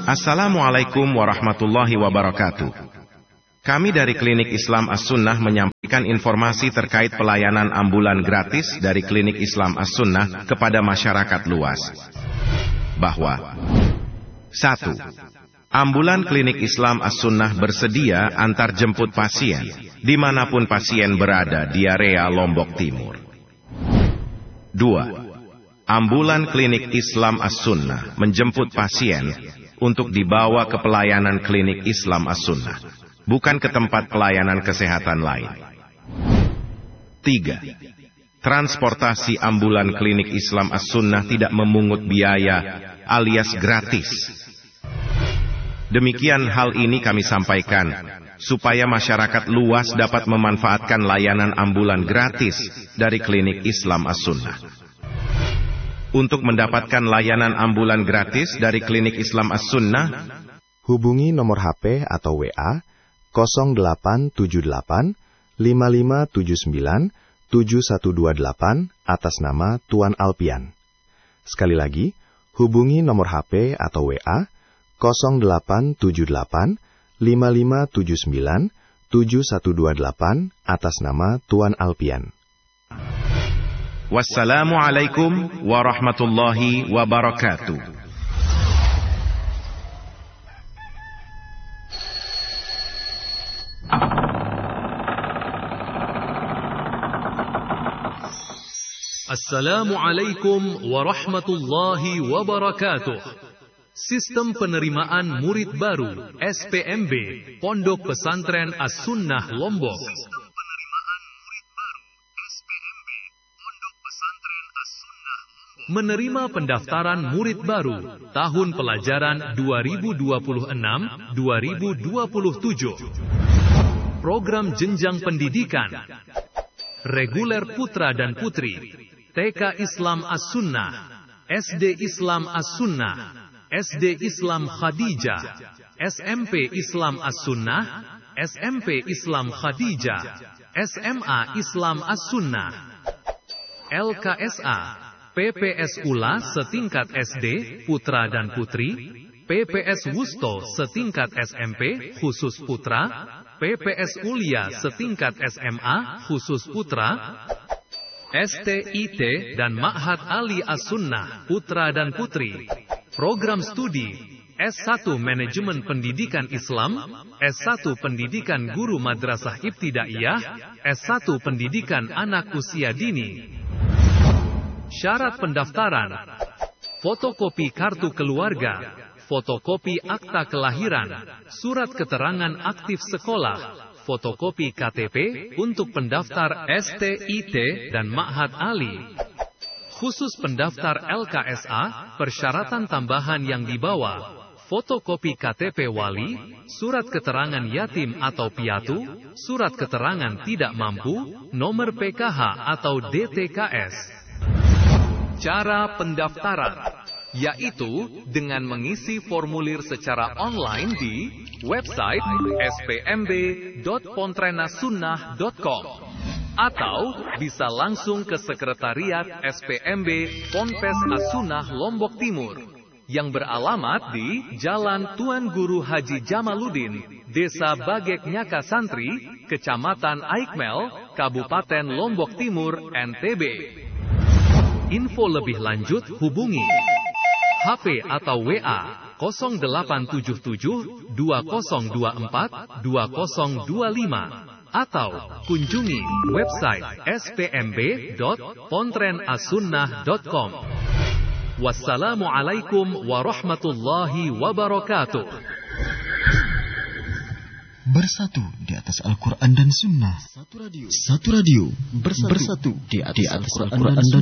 Assalamualaikum warahmatullahi wabarakatuh. Kami dari Klinik Islam As-Sunnah menyampaikan informasi terkait pelayanan ambulan gratis dari Klinik Islam As-Sunnah kepada masyarakat luas. Bahwa 1. Ambulan Klinik Islam As-Sunnah bersedia antar jemput pasien dimanapun pasien berada di area Lombok Timur. 2. Ambulan Klinik Islam As-Sunnah menjemput pasien untuk dibawa ke pelayanan Klinik Islam As-Sunnah, bukan ke tempat pelayanan kesehatan lain. 3. Transportasi ambulan Klinik Islam As-Sunnah tidak memungut biaya alias gratis. Demikian hal ini kami sampaikan, supaya masyarakat luas dapat memanfaatkan layanan ambulan gratis dari Klinik Islam As-Sunnah. Untuk mendapatkan layanan ambulan gratis dari Klinik Islam As-Sunnah, hubungi nomor HP atau WA 0878 5579 7128 atas nama Tuan Alpian. Sekali lagi, hubungi nomor HP atau WA 0878 5579 7128 atas nama Tuan Alpian. Wassalamualaikum warahmatullahi wabarakatuh. Assalamualaikum warahmatullahi wabarakatuh. Sistem penerimaan murid baru SPMB Pondok Pesantren As-Sunnah Lombok. Menerima pendaftaran murid baru tahun pelajaran 2026-2027. Program jenjang pendidikan reguler putra dan putri, TK Islam As-Sunnah, SD Islam As-Sunnah, SD Islam Khadijah, SMP Islam As-Sunnah, SMP Islam Khadijah, SMA Islam As-Sunnah, LKSA, PPS Ula setingkat SD, putra dan putri, PPS Wusto setingkat SMP, khusus putra, PPS Ulia setingkat SMA, khusus putra, STIT dan Ma'had Ali As-Sunnah, putra dan putri. Program studi S1 Manajemen Pendidikan Islam, S1 Pendidikan Guru Madrasah Ibtidaiyah, S1 Pendidikan Anak Usia Dini. Syarat pendaftaran: fotokopi kartu keluarga, fotokopi akta kelahiran, surat keterangan aktif sekolah, fotokopi KTP untuk pendaftar STIT dan Ma'had Ali. Khusus pendaftar LKSA, persyaratan tambahan yang dibawa: fotokopi KTP wali, surat keterangan yatim atau piatu, surat keterangan tidak mampu, nomor PKH atau DTKS. Cara pendaftaran, yaitu dengan mengisi formulir secara online di website spmb.pontrenasunnah.com atau bisa langsung ke Sekretariat SPMB Ponpes As-Sunnah Lombok Timur yang beralamat di Jalan Tuan Guru Haji Jamaluddin, Desa Bagek Nyaka Santri, Kecamatan Aikmel, Kabupaten Lombok Timur, NTB. Info lebih lanjut hubungi HP atau WA 0877 2024 2025 atau kunjungi website spmb.pontrenasunnah.com. Wassalamualaikum warahmatullahi wabarakatuh. Bersatu di atas Al-Quran dan Sunnah. Satu radio bersatu di atas Al-Quran dan Sunnah.